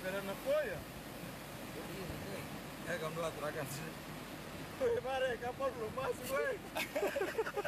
era na poia? É, como lá atrás, Oi, mare, capaz do máximo,